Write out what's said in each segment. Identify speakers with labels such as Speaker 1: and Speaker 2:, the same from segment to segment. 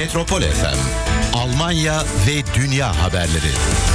Speaker 1: Metropol FM, Almanya ve dünya haberleri.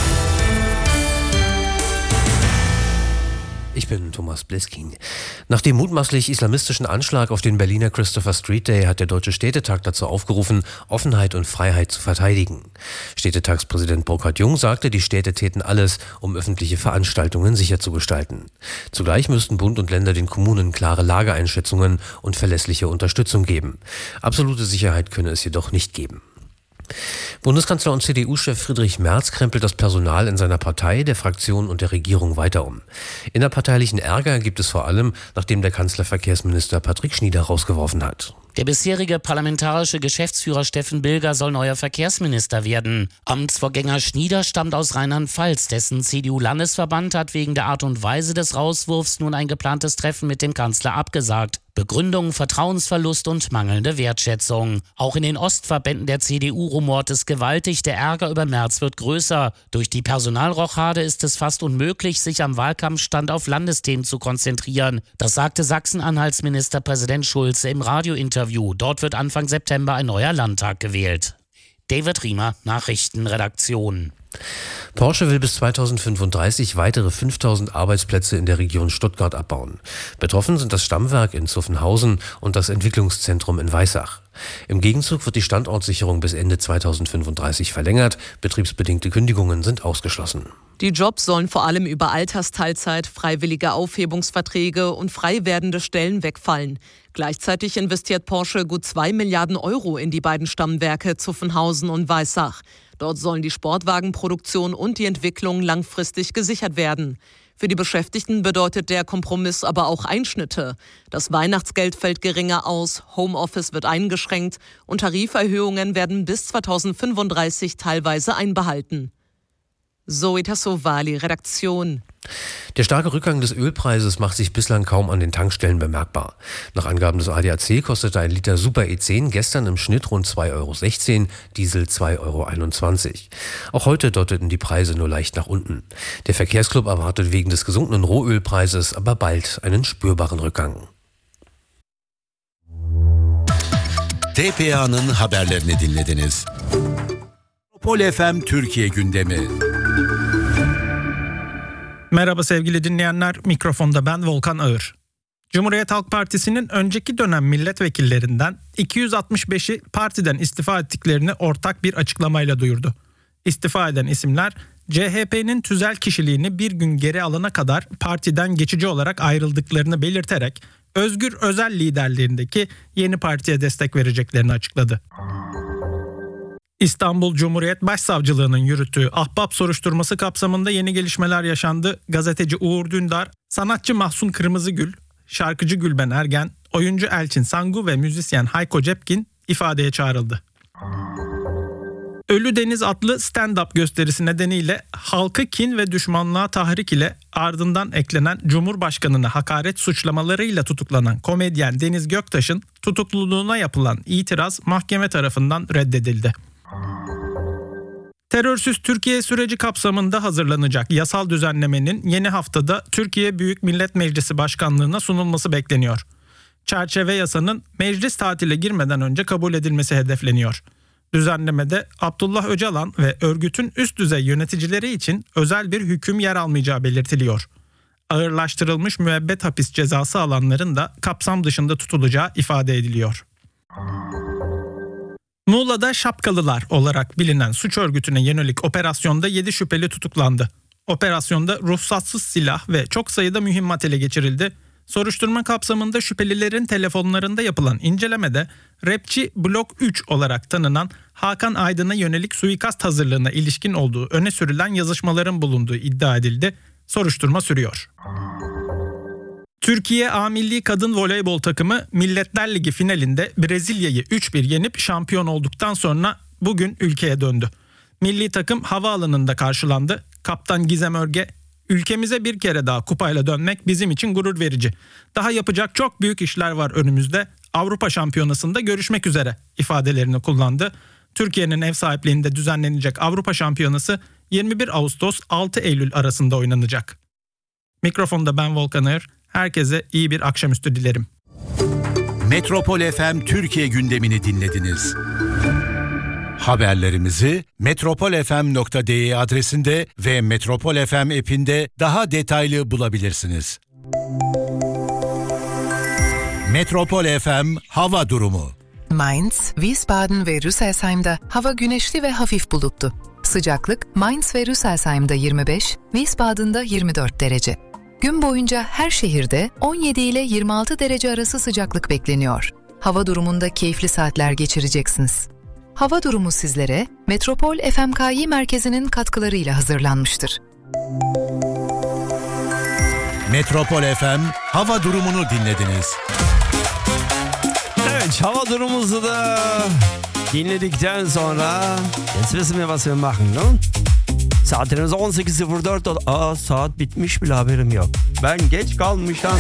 Speaker 2: Ich bin Thomas Blisking. Nach dem mutmaßlich islamistischen Anschlag auf den Berliner Christopher Street Day hat der Deutsche Städtetag dazu aufgerufen, Offenheit und Freiheit zu verteidigen. Städtetagspräsident Burkhard Jung sagte, die Städte täten alles, um öffentliche Veranstaltungen sicher zu gestalten. Zugleich müssten Bund und Länder den Kommunen klare Lageeinschätzungen und verlässliche Unterstützung geben. Absolute Sicherheit könne es jedoch nicht geben. Bundeskanzler und CDU-Chef Friedrich Merz krempelt das Personal in seiner Partei, der Fraktion und der Regierung weiter um. Innerparteilichen Ärger gibt es vor allem, nachdem der Kanzler Verkehrsminister Patrick Schnieder rausgeworfen hat.
Speaker 3: Der bisherige parlamentarische Geschäftsführer Steffen Bilger soll neuer Verkehrsminister werden. Amtsvorgänger Schnieder stammt aus Rheinland-Pfalz. Dessen CDU-Landesverband hat wegen der Art und Weise des Rauswurfs nun ein geplantes Treffen mit dem Kanzler abgesagt. Begründung: Vertrauensverlust und mangelnde Wertschätzung. Auch in den Ostverbänden der CDU rumort es gewaltig. Der Ärger über Merz wird größer. Durch die Personalrochade ist es fast unmöglich, sich am Wahlkampfstand auf Landesthemen zu konzentrieren. Das sagte Sachsen-Anhalts Ministerpräsident Schulze im Radiointerview. Dort wird Anfang September ein neuer Landtag gewählt. David Riemer, Nachrichtenredaktion.
Speaker 2: Porsche will bis 2035 weitere 5000 Arbeitsplätze in der Region Stuttgart abbauen. Betroffen sind das Stammwerk in Zuffenhausen und das Entwicklungszentrum in Weissach. Im Gegenzug wird die Standortsicherung bis Ende 2035 verlängert. Betriebsbedingte Kündigungen sind ausgeschlossen.
Speaker 4: Die Jobs sollen vor allem über Altersteilzeit, freiwillige Aufhebungsverträge und frei werdende Stellen wegfallen. Gleichzeitig investiert Porsche gut 2 Milliarden Euro in die beiden Stammwerke Zuffenhausen und Weissach. Dort sollen die Sportwagenproduktion und die Entwicklung langfristig gesichert werden. Für die Beschäftigten bedeutet der Kompromiss aber auch Einschnitte. Das Weihnachtsgeld fällt geringer aus, Homeoffice wird eingeschränkt und Tariferhöhungen werden bis 2035 teilweise einbehalten. Zoe Tassovali, Redaktion.
Speaker 2: Der starke Rückgang des Ölpreises macht sich bislang kaum an den Tankstellen bemerkbar. Nach Angaben des ADAC kostete ein Liter Super E10 gestern im Schnitt rund 2,16 €, Diesel 2,21 €. Auch heute deuteten die Preise nur leicht nach unten. Der Verkehrsclub erwartet wegen des gesunkenen Rohölpreises aber bald einen spürbaren Rückgang.
Speaker 1: TPA'nın haberlerini dinlediniz. Metropol FM Türkiye gündemi.
Speaker 5: Merhaba sevgili dinleyenler, mikrofonda ben Volkan Ağır. Cumhuriyet Halk Partisi'nin önceki dönem milletvekillerinden 265'i partiden istifa ettiklerini ortak bir açıklamayla duyurdu. İstifa eden isimler CHP'nin tüzel kişiliğini bir gün geri alana kadar partiden geçici olarak ayrıldıklarını belirterek Özgür Özel liderliğindeki yeni partiye destek vereceklerini açıkladı. İstanbul Cumhuriyet Başsavcılığı'nın yürüttüğü ahbap soruşturması kapsamında yeni gelişmeler yaşandı. Gazeteci Uğur Dündar, sanatçı Mahsun Kırmızıgül, şarkıcı Gülben Ergen, oyuncu Elçin Sangu ve müzisyen Hayko Cepkin ifadeye çağrıldı. Ölü Deniz adlı stand-up gösterisi nedeniyle halkı kin ve düşmanlığa tahrik ile ardından eklenen Cumhurbaşkanı'na hakaret suçlamalarıyla tutuklanan komedyen Deniz Göktaş'ın tutukluluğuna yapılan itiraz mahkeme tarafından reddedildi. Terörsüz Türkiye süreci kapsamında hazırlanacak yasal düzenlemenin yeni haftada Türkiye Büyük Millet Meclisi Başkanlığı'na sunulması bekleniyor. Çerçeve yasanın meclis tatile girmeden önce kabul edilmesi hedefleniyor. Düzenlemede Abdullah Öcalan ve örgütün üst düzey yöneticileri için özel bir hüküm yer almayacağı belirtiliyor. Ağırlaştırılmış müebbet hapis cezası alanların da kapsam dışında tutulacağı ifade ediliyor. Muğla'da Şapkalılar olarak bilinen suç örgütüne yönelik operasyonda 7 şüpheli tutuklandı. Operasyonda ruhsatsız silah ve çok sayıda mühimmat ele geçirildi. Soruşturma kapsamında şüphelilerin telefonlarında yapılan incelemede rapçi Blok 3 olarak tanınan Hakan Aydın'a yönelik suikast hazırlığına ilişkin olduğu öne sürülen yazışmaların bulunduğu iddia edildi. Soruşturma sürüyor. Türkiye A Milli Kadın Voleybol takımı Milletler Ligi finalinde Brezilya'yı 3-1 yenip şampiyon olduktan sonra bugün ülkeye döndü. Milli takım havaalanında karşılandı. Kaptan Gizem Örge, "Ülkemize bir kere daha kupayla dönmek bizim için gurur verici. Daha yapacak çok büyük işler var önümüzde. Avrupa Şampiyonası'nda görüşmek üzere" ifadelerini kullandı. Türkiye'nin ev sahipliğinde düzenlenecek Avrupa Şampiyonası 21 Ağustos 6 Eylül arasında oynanacak. Mikrofonda ben Volkan Ağır. Herkese iyi bir akşamüstü dilerim.
Speaker 1: Metropol FM Türkiye gündemini dinlediniz. Haberlerimizi metropolfm.de adresinde ve Metropol FM app'inde daha detaylı bulabilirsiniz. Metropol FM hava durumu.
Speaker 6: Mainz, Wiesbaden ve Rüsselsheim'da hava güneşli ve hafif bulutlu. Sıcaklık Mainz ve Rüsselsheim'da 25, Wiesbaden'da 24 derece. Gün boyunca her şehirde 17 ile 26 derece arası sıcaklık bekleniyor. Hava durumunda keyifli saatler geçireceksiniz. Hava durumu sizlere Metropol FMKİ merkezinin katkılarıyla hazırlanmıştır.
Speaker 1: Metropol FM hava durumunu dinlediniz.
Speaker 7: Evet, hava durumumuzu da dinledikten sonra jetzt wissen wir, was wir machen, ne? Saatlerimiz 18.04. Saat bitmiş bile, haberim yok. Ben geç kalmışım.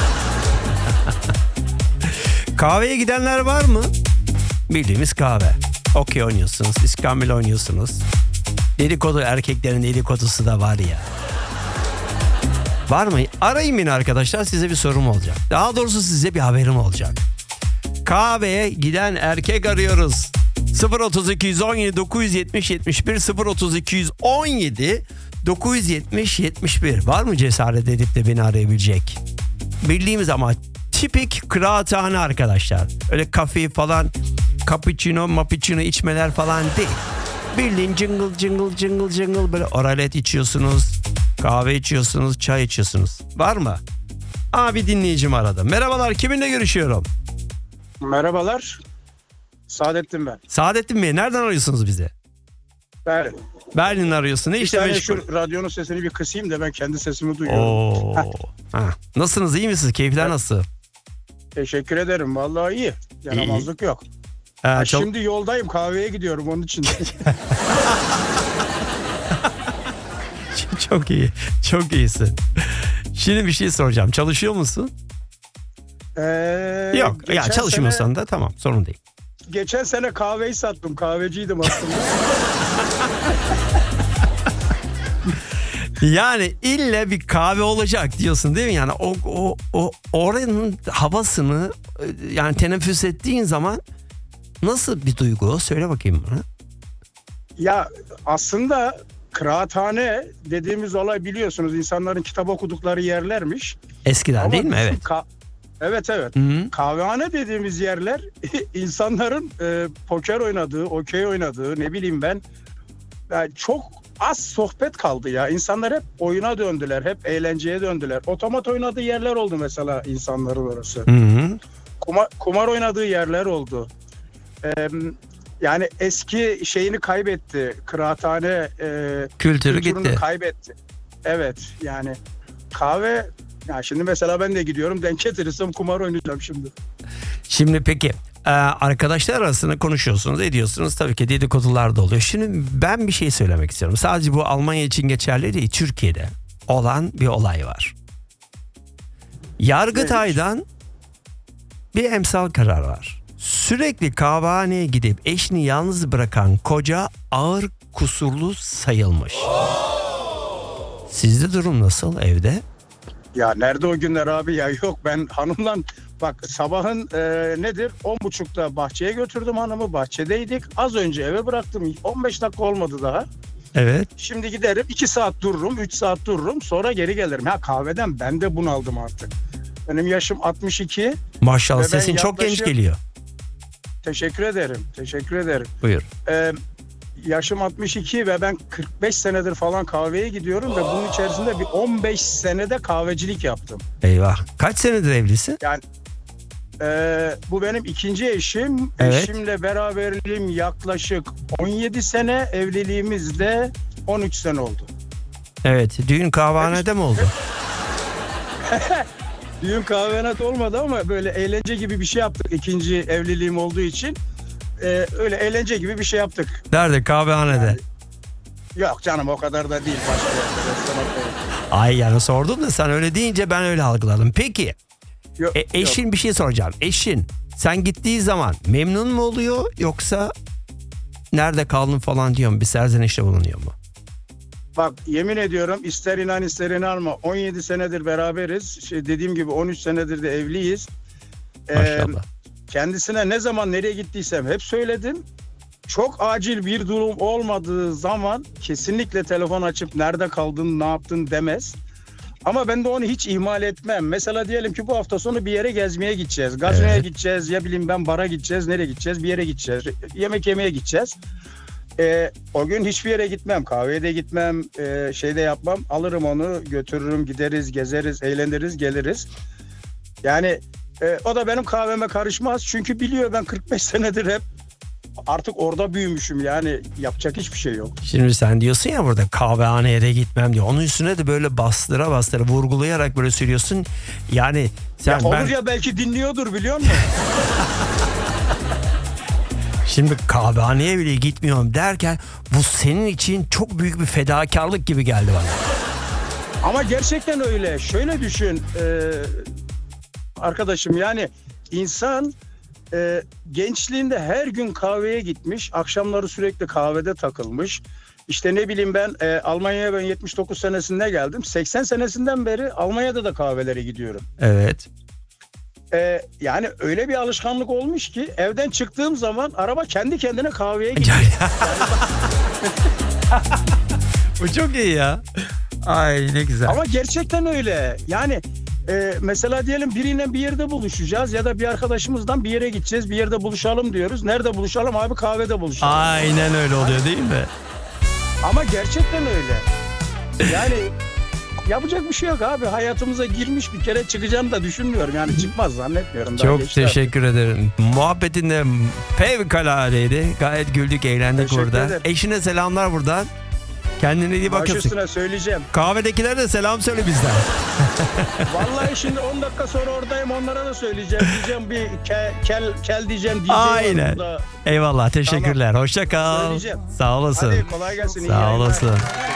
Speaker 7: Kahveye gidenler var mı? Bildiğimiz kahve. Okey oynuyorsunuz, iskambil oynuyorsunuz. Dedikodu, erkeklerin dedikodusu da var ya. Var mı? Arayın beni arkadaşlar, size bir sorum olacak. Daha doğrusu size bir haberim olacak. Kahveye giden erkek arıyoruz. 03217 970 71 03217 970 71. Var mı cesaret edip de beni arayabilecek? Bildiğimiz ama tipik kıraathane arkadaşlar. Öyle kafe falan, cappuccino içmeler falan değil. Bildiğin jingle böyle oralet içiyorsunuz, kahve içiyorsunuz, çay içiyorsunuz. Var mı? Bir dinleyicim aradı. Merhabalar, kiminle görüşüyorum?
Speaker 8: Merhabalar. Saadettin ben.
Speaker 7: Saadettin Bey, nereden arıyorsunuz bizi?
Speaker 8: Berlin.
Speaker 7: Berlin'den arıyorsun. Ne
Speaker 8: Bir
Speaker 7: işte
Speaker 8: tane
Speaker 7: meşgul?
Speaker 8: şu radyonun sesini bir kısayım da ben kendi sesimi duyuyorum.
Speaker 7: Oo. Nasılsınız? İyi misiniz? Keyifler nasıl?
Speaker 8: Teşekkür ederim. Vallahi iyi. Yaramazlık yok. Şimdi yoldayım. Kahveye gidiyorum onun için.
Speaker 7: Çok iyi. Çok iyisin. Şimdi bir şey soracağım. Çalışıyor musun? Yok. Ya çalışmıyorsan da tamam. Sorun değil.
Speaker 8: Geçen sene kahveyi sattım. Kahveciydim aslında.
Speaker 7: Yani ille bir kahve olacak diyorsun değil mi? Yani o oranın havasını yani teneffüs ettiğin zaman nasıl bir duygu? Söyle bakayım bana.
Speaker 8: Ya aslında kıraathane dediğimiz olay biliyorsunuz insanların kitap okudukları yerlermiş.
Speaker 7: Eskiden
Speaker 8: Ama
Speaker 7: değil mi? Evet.
Speaker 8: Evet.
Speaker 7: Hı-hı.
Speaker 8: Kahvehane dediğimiz yerler insanların poker oynadığı, okey oynadığı, ne bileyim ben, yani çok az sohbet kaldı ya. İnsanlar hep oyuna döndüler, hep eğlenceye döndüler. Otomat oynadığı yerler oldu mesela insanların orası.
Speaker 7: Hı-hı.
Speaker 8: Kumar oynadığı yerler oldu. Yani eski şeyini kaybetti. Kıraathane
Speaker 7: kültürü gitti.
Speaker 8: Kaybetti. Evet yani kahve. Ya şimdi mesela ben de gidiyorum, denk getirirsem kumar oynayacağım şimdi.
Speaker 7: Şimdi peki arkadaşlar arasında konuşuyorsunuz, ediyorsunuz, tabii ki dedikodular da oluyor. Şimdi ben bir şey söylemek istiyorum. Sadece bu Almanya için geçerli değil, Türkiye'de olan bir olay var. Yargıtay'dan bir emsal karar var. Sürekli kahvehaneye gidip eşini yalnız bırakan koca ağır kusurlu sayılmış. Sizde durum nasıl evde?
Speaker 8: Ya nerede o günler abi ya, yok ben hanımla bak sabahın nedir 10.30'da bahçeye götürdüm hanımı, bahçedeydik, az önce eve bıraktım, 15 dakika olmadı daha.
Speaker 7: Evet.
Speaker 8: Şimdi giderim 2 saat dururum, 3 saat dururum, sonra geri gelirim. Ya kahveden ben de bunaldım artık. Benim yaşım 62.
Speaker 7: Maşallah sesin çok genç geliyor.
Speaker 8: Teşekkür ederim.
Speaker 7: Buyur.
Speaker 8: Yaşım 62 ve ben 45 senedir falan kahveye gidiyorum ve bunun içerisinde bir 15 senede kahvecilik yaptım.
Speaker 7: Eyvah. Kaç senedir evlisin?
Speaker 8: Yani bu benim ikinci eşim.
Speaker 7: Evet.
Speaker 8: Eşimle beraberliğim yaklaşık 17 sene, evliliğimiz de 13 sene oldu.
Speaker 7: Evet. Düğün kahvehanede mi oldu?
Speaker 8: Düğün kahvehanede olmadı ama böyle eğlence gibi bir şey yaptık ikinci evliliğim olduğu için. Öyle eğlence gibi bir şey yaptık.
Speaker 7: Nerede? Kahvehanede.
Speaker 8: Yani, yok canım o kadar da değil. Başka yerde.
Speaker 7: Ay yani sordum da sen öyle deyince ben öyle algıladım. Peki eşin, bir şey soracağım. Eşin sen gittiği zaman memnun mu oluyor yoksa nerede kaldın falan diyor mu? Bir serzenişte bulunuyor mu?
Speaker 8: Bak yemin ediyorum, ister inan ister inanma, 17 senedir beraberiz. Dediğim gibi 13 senedir de evliyiz.
Speaker 7: Maşallah.
Speaker 8: Kendisine ne zaman nereye gittiysem hep söyledim. çok acil bir durum olmadığı zaman kesinlikle telefon açıp nerede kaldın, ne yaptın demez. Ama ben de onu hiç ihmal etmem. Mesela diyelim ki bu hafta sonu bir yere gezmeye gideceğiz. Gazinoya gideceğiz, ya bileyim ben bara gideceğiz, nereye gideceğiz, bir yere gideceğiz. Yemek yemeye gideceğiz. O gün hiçbir yere gitmem, kahveye de gitmem, şey de yapmam. Alırım onu, götürürüm, gideriz, gezeriz, eğleniriz, geliriz. Yani o da benim kahveme karışmaz. Çünkü biliyor ben 45 senedir hep artık orada büyümüşüm, yani yapacak hiçbir şey yok.
Speaker 7: Şimdi sen diyorsun ya burada kahvehaneye de gitmem diyor. Onun üstüne de böyle bastıra vurgulayarak böyle söylüyorsun. Yani sen
Speaker 8: ya olur ya belki dinliyordur, biliyor musun?
Speaker 7: Şimdi kahvehaneye bile gitmiyorum derken bu senin için çok büyük bir fedakarlık gibi geldi bana.
Speaker 8: Ama gerçekten öyle. Şöyle düşün arkadaşım, yani insan gençliğinde her gün kahveye gitmiş, akşamları sürekli kahvede takılmış. İşte ne bileyim ben Almanya'ya ben 79 senesinde geldim. 80 senesinden beri Almanya'da da kahvelere gidiyorum.
Speaker 7: Evet.
Speaker 8: Yani öyle bir alışkanlık olmuş ki evden çıktığım zaman araba kendi kendine kahveye gidiyor.
Speaker 7: Bu çok iyi ya. Ay ne güzel.
Speaker 8: Ama gerçekten öyle. Yani mesela diyelim biriyle bir yerde buluşacağız ya da bir arkadaşımızdan bir yere gideceğiz, bir yerde buluşalım diyoruz. Nerede buluşalım abi? Kahvede buluşalım.
Speaker 7: Aynen öyle oluyor değil mi?
Speaker 8: Ama gerçekten öyle. Yani yapacak bir şey yok abi. Hayatımıza girmiş, bir kere çıkacağını da düşünmüyorum. Yani çıkmaz zannetmiyorum.
Speaker 7: Çok teşekkür ederim. Muhabbetin de fevkaladeydi. Gayet güldük, eğlendik
Speaker 8: teşekkür
Speaker 7: burada.
Speaker 8: ederim.
Speaker 7: Eşine selamlar buradan. Kendine iyi
Speaker 8: Baş
Speaker 7: bakın.
Speaker 8: üstüne söyleyeceğim.
Speaker 7: Kahvedekilere de selam söyle bizden.
Speaker 8: Vallahi şimdi 10 dakika sonra oradayım, onlara da söyleyeceğim. Diyeceğim bir kel diyeceğim.
Speaker 7: Aynen. Eyvallah, teşekkürler. Hoşça kal.
Speaker 8: Söyleyeceğim.
Speaker 7: Sağ olasın.
Speaker 8: Hadi kolay gelsin.
Speaker 7: Sağ olasın.